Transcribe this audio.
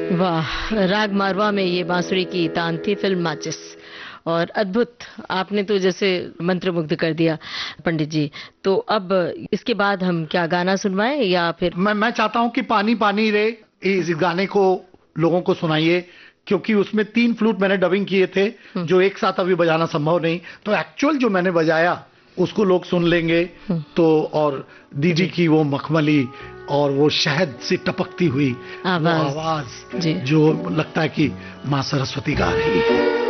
वाह, राग मारवा में ये बांसुरी की तान थी, फिल्म माचिस। और अद्भुत, आपने तो जैसे मंत्रमुग्ध कर दिया पंडित जी। तो अब इसके बाद हम क्या गाना सुनवाएं या फिर? मैं चाहता हूं कि पानी पानी रे इस गाने को लोगों को सुनाइए, क्योंकि उसमें 3 फ्लूट मैंने डबिंग किए थे जो एक साथ अभी बजाना संभव नहीं, तो एक्चुअल जो मैंने बजाया उसको लोग सुन लेंगे। तो और दीदी की वो मखमली और वो शहद से टपकती हुई वो आवाज आवाज जी। जो लगता है कि माँ सरस्वती गा रही है।